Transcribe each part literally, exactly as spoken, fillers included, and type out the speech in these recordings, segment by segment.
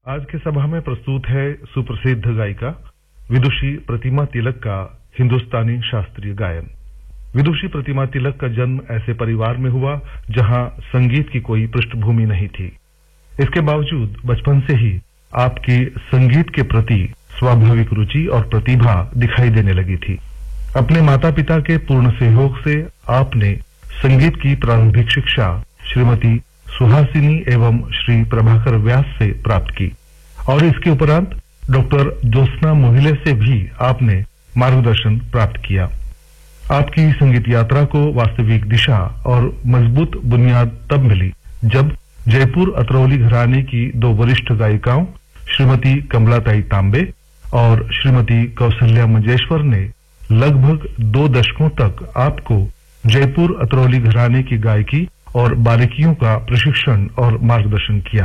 आज के सभा में प्रस्तुत है सुप्रसिद्ध गायिका विदुषी प्रतिमा तिलक का हिंदुस्तानी शास्त्रीय गायन। विदुषी प्रतिमा तिलक का जन्म ऐसे परिवार में हुआ जहां संगीत की कोई पृष्ठभूमि नहीं थी। इसके बावजूद बचपन से ही आपकी संगीत के प्रति स्वाभाविक रुचि और प्रतिभा दिखाई देने लगी थी। अपने माता पिता के पूर्ण सहयोग से आपने संगीत की प्रारंभिक शिक्षा श्रीमती सुहासिनी एवं श्री प्रभाकर व्यास से प्राप्त की और इसके उपरांत डॉक्टर ज्योत्सना मोहिले से भी आपने मार्गदर्शन प्राप्त किया। आपकी संगीत यात्रा को वास्तविक दिशा और मजबूत बुनियाद तब मिली जब जयपुर अतरौली घराने की दो वरिष्ठ गायिकाओं श्रीमती कमलाताई तांबे और श्रीमती कौशल्या मंजेश्वर ने लगभग दो दशकों तक आपको जयपुर अतरौली घराने की गायकी और बारीकियों का प्रशिक्षण और मार्गदर्शन किया।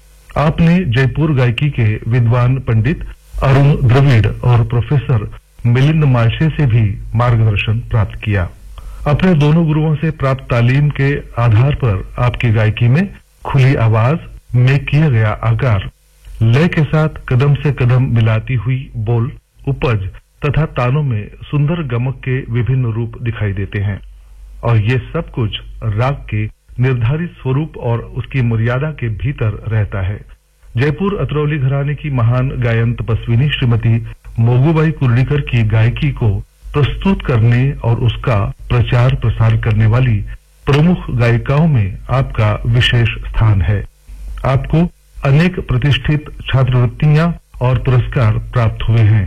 आपने जयपुर गायकी के विद्वान पंडित अरुण द्रविड़ और प्रोफेसर मिलिंद मालशे से भी मार्गदर्शन प्राप्त किया। अपने दोनों गुरुओं से प्राप्त तालीम के आधार पर आपकी गायकी में खुली आवाज में किया गया आकार, लय के साथ कदम से कदम मिलाती हुई बोल, उपज तथा तानों में सुंदर गमक के विभिन्न रूप दिखाई देते हैं और ये सब कुछ राग के निर्धारित स्वरूप और उसकी मर्यादा के भीतर रहता है। जयपुर अतरौली घराने की महान गायन तपस्विनी श्रीमती मोगूबाई कुर्डीकर की गायकी को प्रस्तुत करने और उसका प्रचार प्रसार करने वाली प्रमुख गायिकाओं में आपका विशेष स्थान है। आपको अनेक प्रतिष्ठित छात्रवृत्तियां और पुरस्कार प्राप्त हुए हैं।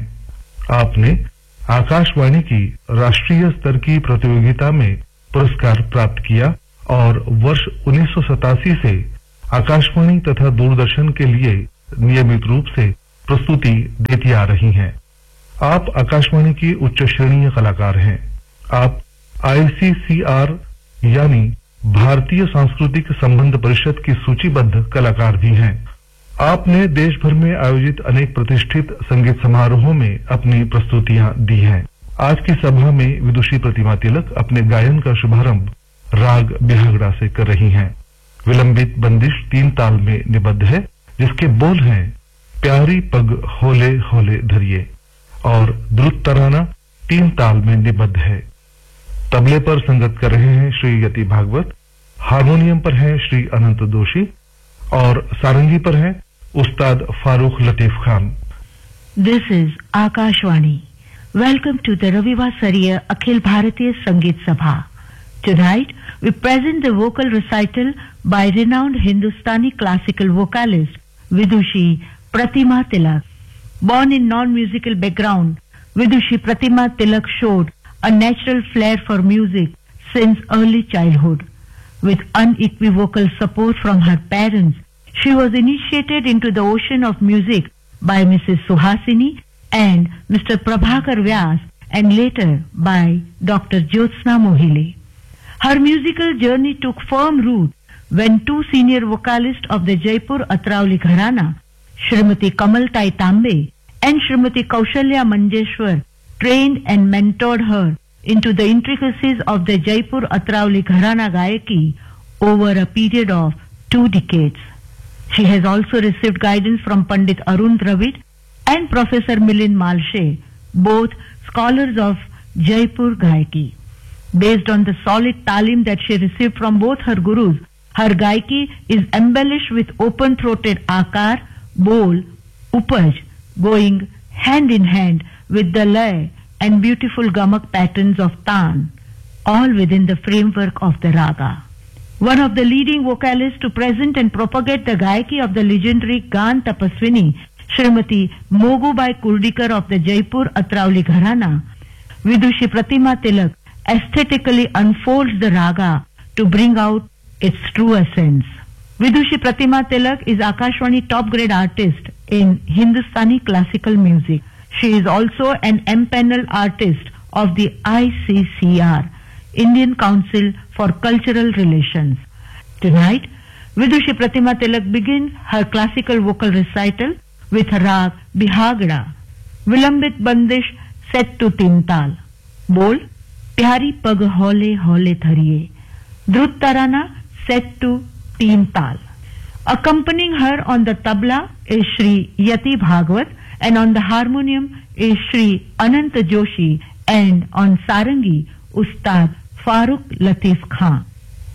आपने आकाशवाणी की राष्ट्रीय स्तर की प्रतियोगिता में पुरस्कार प्राप्त किया और वर्ष उन्नीस सौ सतासी से आकाशवाणी तथा दूरदर्शन के लिए नियमित रूप से प्रस्तुति देती आ रही हैं। आप आकाशवाणी की उच्च श्रेणीय कलाकार हैं। आप आईसीसीआर यानी भारतीय सांस्कृतिक संबंध परिषद की सूचीबद्ध कलाकार भी हैं। आपने देश भर में आयोजित अनेक प्रतिष्ठित संगीत समारोहों में अपनी प्रस्तुतियां दी हैं। आज की सभा में विदुषी प्रतिमा तिलक अपने गायन का शुभारंभ राग बिहागड़ा से कर रही हैं। विलंबित बंदिश तीन ताल में निबद्ध है, जिसके बोल हैं प्यारी पग होले होले धरिए और द्रुत तराना तीन ताल में निबद्ध है। तबले पर संगत कर रहे हैं श्री यति भागवत, हारमोनियम पर हैं श्री अनंत दोषी और सारंगी पर हैं उस्ताद Farooq Latif Khan. This is Akashvani. Welcome to the Ravivasariya Akhil Bharatiya Sangeet Sabha. Tonight, we present the vocal recital by renowned Hindustani classical vocalist Vidushi Pratima Tilak. Born in non-musical background, Vidushi Pratima Tilak showed a natural flair for music since early childhood. With unequivocal support from her parents, she was initiated into the ocean of music by Missus Suhasini and Mister Prabhakar Vyas and later by Doctor Jyotsna Mohile. Her musical journey took firm root when two senior vocalists of the Jaipur Atrauli Gharana, Shrimati Kamaltai Tambe and Shrimati Kaushalya Manjeshwar, trained and mentored her into the intricacies of the Jaipur Atrauli Gharana Gayaki over a period of two decades. She has also received guidance from Pandit Arun Dravid and Professor Milind Malshe, both scholars of Jaipur Gayaki. Based on the solid talim that she received from both her gurus, her Gayaki is embellished with open-throated akar, bol, upaj, going hand in hand with the lay and beautiful gamak patterns of tan, all within the framework of the raga. One of the leading vocalists to present and propagate the Gayaki of the legendary Gan Tapaswini, Shrimati Mogubai Kurdikar of the Jaipur Atrauli Gharana, Vidushi Pratima Tilak aesthetically unfolds the raga to bring out its true essence. Vidushi Pratima Tilak is Akashvani top grade artist in Hindustani classical music. She is also an empaneled artist of the I C C R, Indian Council for Cultural Relations. Tonight, Vidushi Pratima Tilak begins her classical vocal recital with Rag Bihagda, Vilambit Bandish set to Tintal. Bol, Pyari Pag Hole Hole Thariye, Drut Tarana set to Teen Tal. Accompanying her on the tabla is Shri Yati Bhagwat, and on the harmonium is Shri Anant Joshi, and on sarangi Ustad Farooq Latif Khan.